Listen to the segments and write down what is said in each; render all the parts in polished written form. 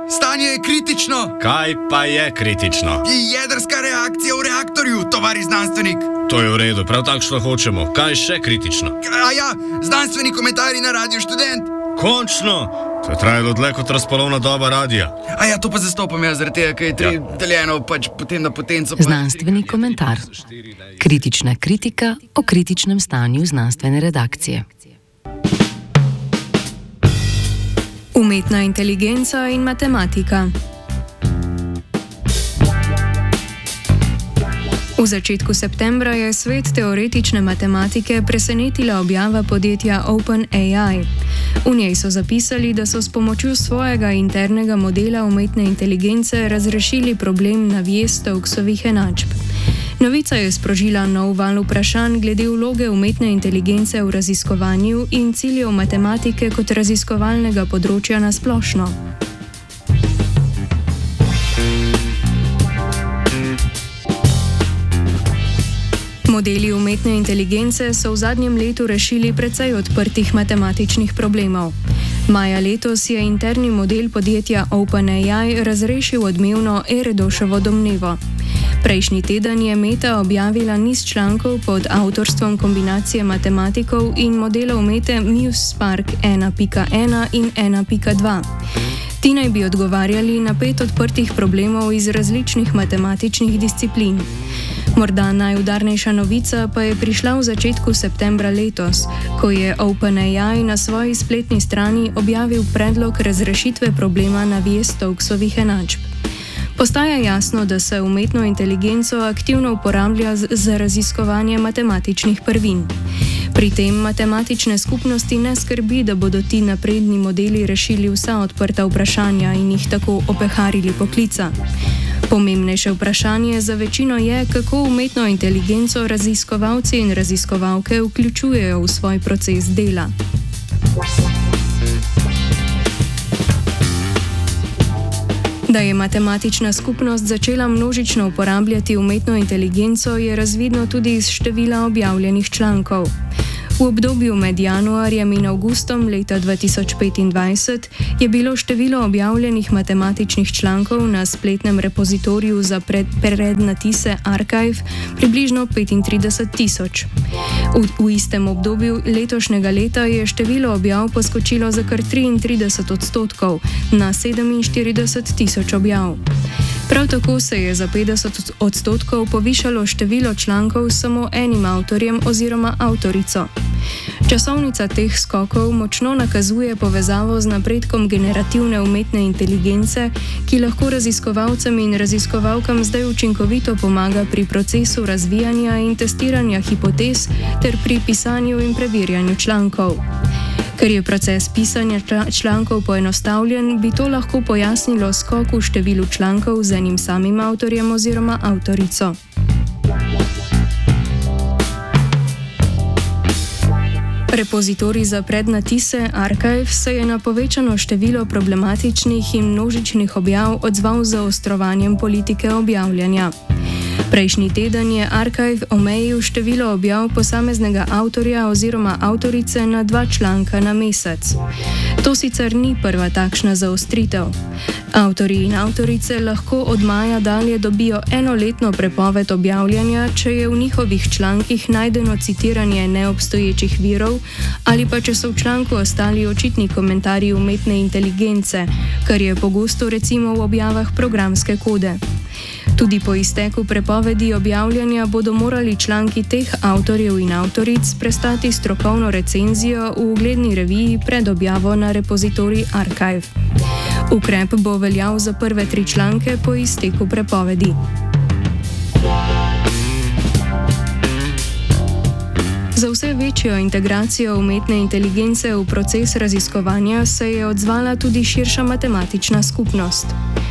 Stanje je kritično. Kaj pa je kritično? Jedrska reakcija v reaktorju, tovari znanstvenik. To je v redu, prav takšno hočemo. Kaj je še kritično? Znanstveni komentarji na Radiu Študent. Končno! To je trajalo dlje kot razpolovna doba radia. To pa zastopam jaz, zaradi tega, ker je tri deljeno, potem na potenco. Znanstveni komentar. Kritična kritika o kritičnem stanju znanstvene redakcije. Umetna inteligenca in matematika. V začetku septembra je svet teoretične matematike presenetila objava podjetja OpenAI. V njej so zapisali, da so s pomočjo svojega internega modela umetne inteligence razrešili problem navez Stokesovih enačb. Novica je sprožila nov val vprašanj glede vloge umetne inteligence v raziskovanju in ciljev matematike kot raziskovalnega področja na splošno. Modeli umetne inteligence so v zadnjem letu rešili precej odprtih matematičnih problemov. Maja letos je interni model podjetja OpenAI razrešil odmevno Eredoshovo domnevo. Prejšnji teden je Meta objavila niz člankov pod avtorstvom kombinacije matematikov in modelov Mete MuseSpark 1.1 in 1.2. Ti naj bi odgovarjali na 5 odprtih problemov iz različnih matematičnih disciplin. Morda najudarnejša novica pa je prišla v začetku septembra letos, ko je OpenAI na svoji spletni strani objavil predlog razrešitve problema navez Stokesovih enačb. Postaja jasno, da se umetno inteligenco aktivno uporablja za raziskovanje matematičnih prvin. Pri tem matematične skupnosti ne skrbi, da bodo ti napredni modeli rešili vsa odprta vprašanja in jih tako opeharili poklica. Pomembnejše vprašanje za večino je, kako umetno inteligenco raziskovalci in raziskovalke vključujejo v svoj proces dela. Da je matematična skupnost začela množično uporabljati umetno inteligenco, je razvidno tudi iz števila objavljenih člankov. V obdobju med januarjem in avgustom leta 2025 je bilo število objavljenih matematičnih člankov na spletnem repozitoriju za prednatise Archive približno 35.000. V istem obdobju letošnjega leta je število objav poskočilo za kar 33% na 47.000 objav. Prav tako se je za 50% povišalo število člankov s samo enim avtorjem oziroma avtorico. Časovnica teh skokov močno nakazuje povezavo z napredkom generativne umetne inteligence, ki lahko raziskovalcem in raziskovalkam zdaj učinkovito pomaga pri procesu razvijanja in testiranja hipotez ter pri pisanju in preverjanju člankov. Ker je proces pisanja člankov poenostavljen, bi to lahko pojasnilo skok v številu člankov z enim samim avtorjem oziroma avtorico. Repozitorij za prednatise Archive se je na povečano število problematičnih in množičnih objav odzval z zaostrovanjem politike objavljanja. Prejšnji teden je Archive omejil število objav posameznega avtorja oziroma avtorice na 2 članka na mesec. To sicer ni prva takšna zaostritev. Avtorji in avtorice lahko od maja dalje dobijo enoletno prepoved objavljanja, če je v njihovih člankih najdeno citiranje neobstoječih virov ali pa če so v članku ostali očitni komentarji umetne inteligence, kar je pogosto recimo v objavah programske kode. Tudi po izteku prepovedi objavljanja bodo morali članki teh avtorjev in avtoric prestati strokovno recenzijo v ugledni reviji pred objavo na repozitorij Archive. Ukrep bo veljal za prve 3 članke po izteku prepovedi. Za vse večjo integracijo umetne inteligence v proces raziskovanja se je odzvala tudi širša matematična skupnost.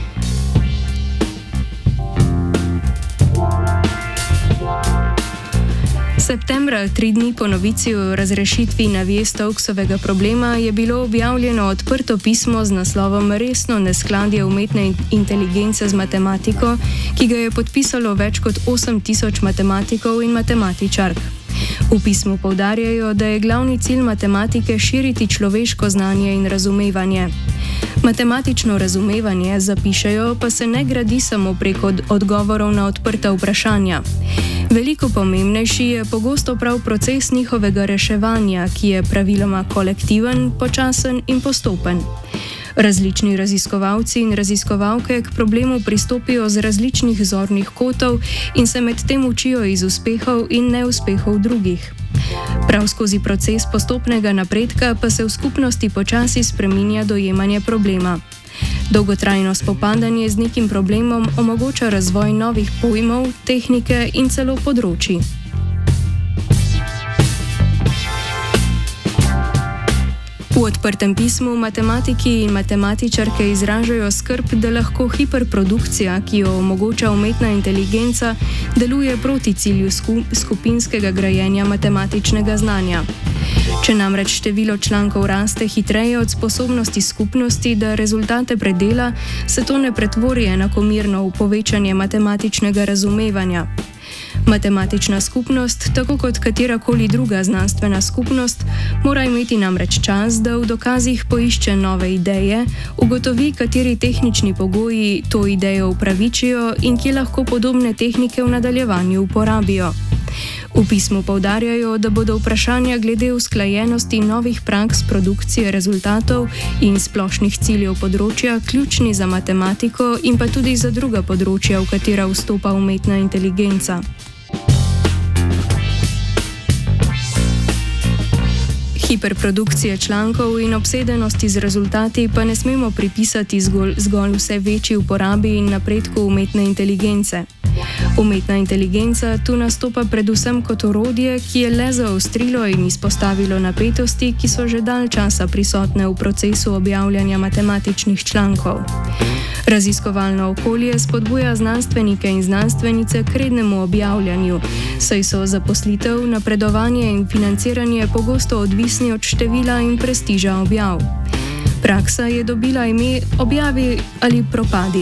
Septembra, 3 dni po novici o razrešitvi navez Stokesovega problema, je bilo objavljeno odprto pismo z naslovom Resno neskladje umetne inteligence z matematiko, ki ga je podpisalo več kot 8000 matematikov in matematičark. V pismu poudarjajo, da je glavni cilj matematike širiti človeško znanje in razumevanje. Matematično razumevanje, zapišejo, pa se ne gradi samo preko odgovorov na odprta vprašanja. Veliko pomembnejši je pogosto prav proces njihovega reševanja, ki je praviloma kolektiven, počasen in postopen. Različni raziskovalci in raziskovalke k problemu pristopijo z različnih zornih kotov in se medtem učijo iz uspehov in neuspehov drugih. Prav skozi proces postopnega napredka pa se v skupnosti počasi spreminja dojemanje problema. Dolgotrajno spopadanje z nekim problemom omogoča razvoj novih pojmov, tehnike in celo področij. V odprtem pismu matematiki in matematičarke izražajo skrb, da lahko hiperprodukcija, ki jo omogoča umetna inteligenca, deluje proti cilju skupinskega grajenja matematičnega znanja. Če namreč število člankov raste hitreje od sposobnosti skupnosti, da rezultate predela, se to ne pretvori enakomerno v povečanje matematičnega razumevanja. Matematična skupnost, tako kot katerakoli druga znanstvena skupnost, mora imeti namreč čas, da v dokazih poišče nove ideje, ugotovi, kateri tehnični pogoji to idejo upravičijo in kje lahko podobne tehnike v nadaljevanju uporabijo. V pismu poudarjajo, da bodo vprašanja glede usklajenosti novih praks produkcije rezultatov in splošnih ciljev področja ključni za matematiko in pa tudi za druga področja, v katera vstopa umetna inteligenca. Hiperprodukcije člankov in obsedenosti z rezultati pa ne smemo pripisati zgolj vse večji uporabi in napredku umetne inteligence. Umetna inteligenca tu nastopa predvsem kot orodje, ki je le zaostrilo in izpostavilo napetosti, ki so že dalj časa prisotne v procesu objavljanja matematičnih člankov. Raziskovalno okolje spodbuja znanstvenike in znanstvenice k rednemu objavljanju, saj so zaposlitev, napredovanje in financiranje pogosto odvisni od števila in prestiža objav. Praksa je dobila ime objavi ali propadi.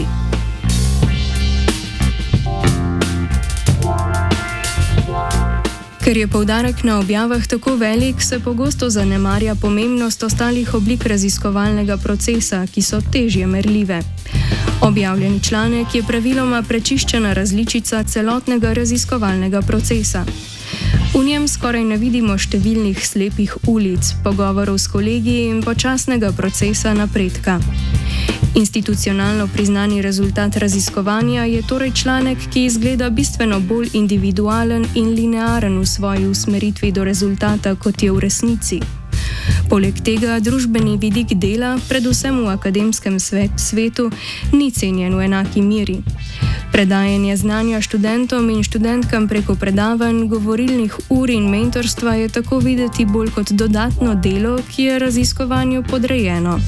Ker je poudarek na objavah tako velik, se pogosto zanemarja pomembnost ostalih oblik raziskovalnega procesa, ki so težje merljive. Objavljeni članek je praviloma prečiščena različica celotnega raziskovalnega procesa. V njem skoraj ne vidimo številnih slepih ulic, pogovorov s kolegi in počasnega procesa napredka. Institucionalno priznani rezultat raziskovanja je torej članek, ki izgleda bistveno bolj individualen in linearen v svoji usmeritvi do rezultata, kot je v resnici. Poleg tega družbeni vidik dela, predvsem v akademskem svetu, ni cenjen v enaki meri. Predajanje znanja študentom in študentkam preko predavanj, govorilnih ur in mentorstva je tako videti bolj kot dodatno delo, ki je raziskovanju podrejeno.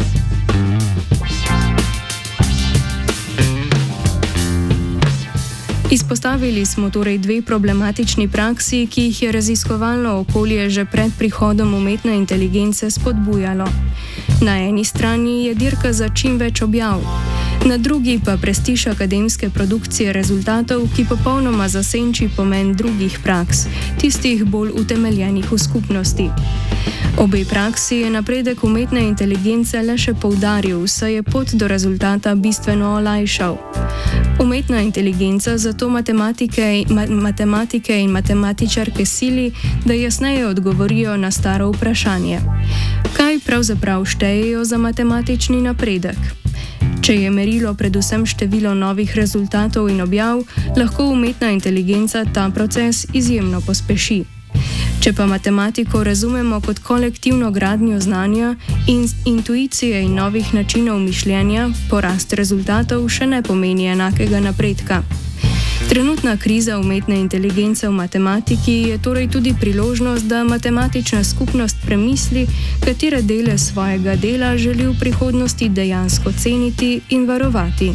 Izpostavili smo torej dve problematični praksi, ki jih je raziskovalno okolje že pred prihodom umetne inteligence spodbujalo. Na eni strani je dirka za čim več objav, na drugi pa prestiž akademske produkcije rezultatov, ki popolnoma zasenči pomen drugih praks, tistih bolj utemeljenih v skupnosti. Obe praksi je napredek umetne inteligence le še poudaril, saj je pot do rezultata bistveno olajšal. Umetna inteligenca zato matematike in matematičarke sili, da jasneje odgovorijo na staro vprašanje. Kaj pravzaprav štejejo za matematični napredek? Če je merilo predvsem število novih rezultatov in objav, lahko umetna inteligenca ta proces izjemno pospeši. Če pa matematiko razumemo kot kolektivno gradnjo znanja in intuicije in novih načinov mišljenja, porast rezultatov še ne pomeni enakega napredka. Trenutna kriza umetne inteligence v matematiki je torej tudi priložnost, da matematična skupnost premisli, katere dele svojega dela želi v prihodnosti dejansko ceniti in varovati.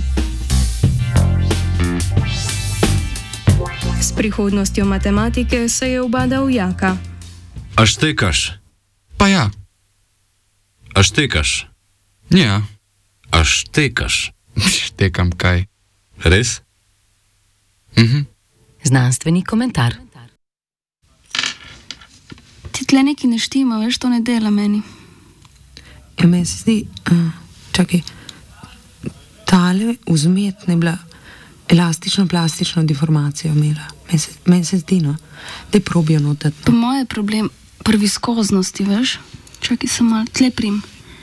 S prihodnostjo matematike se je ubadal Jaka. A štekaš? Pa ja. A štekaš? Ja. A štekaš? Štekam kaj. Res? Znanstveni komentar. Ti tle nekaj ne štima, veš, to ne dela meni. Ja, meni se zdi, čakaj, tale vzmet ne bila elastično plastično deformacijo imela. Meni se zdi, no, da je probijo notati. Po moje problem pri viskoznosti, veš? Čakaj, sem malo tle prim.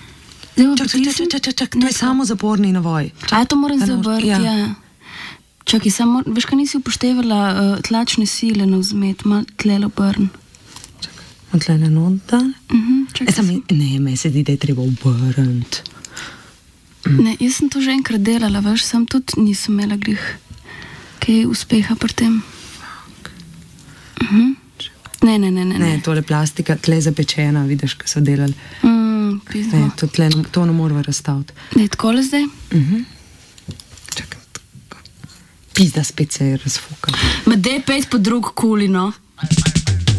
Čak, to je samo zaporni navoj. A to moram zdaj obrti, ja. Čakaj, samo, veš, kaj nisi upoštevala tlačne sile na vzmet, malo tle obrn. Čakaj, tle na nota? Čakaj. Ne, meni se zdi, da je treba obrniti. Ne, jaz sem to že enkrat delala, veš, sam tudi nisem imela glih kaj uspeha pri tem. Ne. Ne, tole plastika, tle zapečena, vidiš, kaj so delali. Ne, to ne moramo razstaviti. Ne, takole zdaj? Čakaj, pizda spet se je razfukala. Ma dej pet po drug kuli, no.